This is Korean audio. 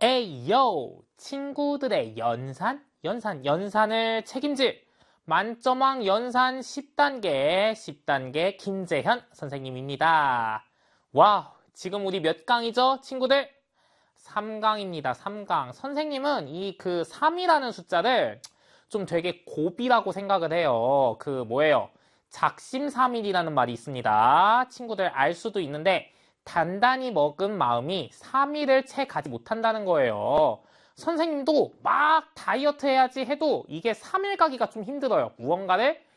에이요! 친구들의 연산을 책임질 만점왕 연산 10단계 김재현 선생님입니다. 와우, 지금 우리 몇 강이죠, 친구들? 3강입니다, 3강. 선생님은 이 3이라는 숫자를 좀 되게 고비라고 생각을 해요. 뭐예요? 작심삼일이라는 말이 있습니다. 친구들 알 수도 있는데, 단단히 먹은 마음이 3일을 채 가지 못한다는 거예요. 선생님도 막 다이어트 해야지 해도 이게 3일 가기가 좀 힘들어요. 무언가를